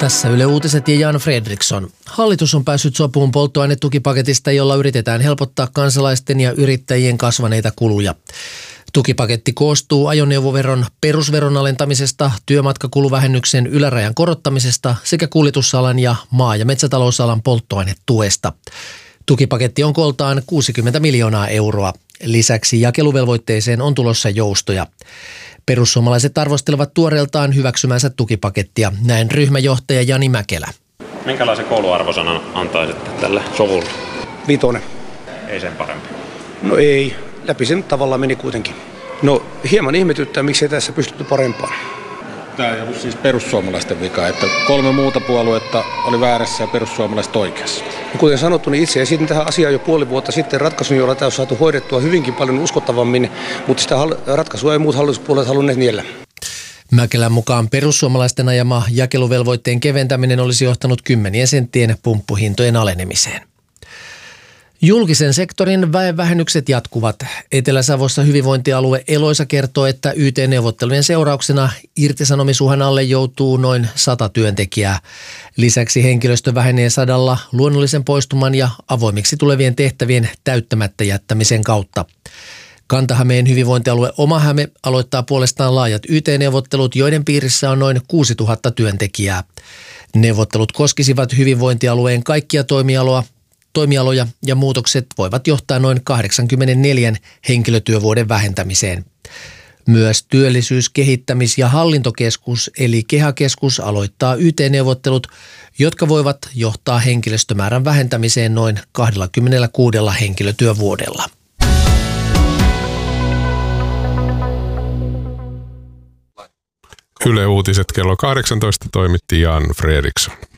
Tässä Yle Uutiset ja Jan Fredriksson. Hallitus on päässyt sopuun polttoainetukipaketista, jolla yritetään helpottaa kansalaisten ja yrittäjien kasvaneita kuluja. Tukipaketti koostuu ajoneuvoveron perusveron alentamisesta, työmatkakuluvähennyksen ylärajan korottamisesta sekä kuljetusalan ja maa- ja metsätalousalan polttoainetuesta. Tukipaketti on kooltaan 60 miljoonaa euroa. Lisäksi jakeluvelvoitteeseen on tulossa joustoja. Perussuomalaiset arvostelevat tuoreeltaan hyväksymänsä tukipakettia, näin ryhmäjohtaja Jani Mäkelä. Minkälaisen kouluarvosanan antaisitte tälle sovulle? 5. Ei sen parempi. No ei, läpi sen tavallaan meni kuitenkin. No hieman ihmetyttää, miksi ei tässä pystytty parempaan. Tämä ei ollut siis perussuomalaisten vika, että 3 muuta puoluetta oli väärässä ja perussuomalaiset oikeassa. Kuten sanottu, niin itse esitin tähän asiaan jo puoli vuotta sitten ratkaisun, jolla tämä on saatu hoidettua hyvinkin paljon uskottavammin, mutta sitä ratkaisua ei muut hallituspuolueet halunneet niellä. Mäkelän mukaan perussuomalaisten ajama jakeluvelvoitteen keventäminen olisi johtanut 10 senttien pumppuhintojen alenemiseen. Julkisen sektorin väenvähennykset jatkuvat. Etelä-Savossa hyvinvointialue Eloisa kertoo, että YT-neuvottelujen seurauksena irtisanomisuhan alle joutuu noin 100 työntekijää. Lisäksi henkilöstö vähenee 100 luonnollisen poistuman ja avoimiksi tulevien tehtävien täyttämättä jättämisen kautta. Kanta-Hämeen hyvinvointialue Oma-Häme aloittaa puolestaan laajat YT-neuvottelut, joiden piirissä on noin 6000 työntekijää. Neuvottelut koskisivat hyvinvointialueen kaikkia toimialoja ja muutokset voivat johtaa noin 84 henkilötyövuoden vähentämiseen. Myös työllisyys-, kehittämis- ja hallintokeskus eli KEHA-keskus aloittaa YT-neuvottelut, jotka voivat johtaa henkilöstömäärän vähentämiseen noin 26 henkilötyövuodella. Yle Uutiset kello 18 toimitti Jan Fredriksson.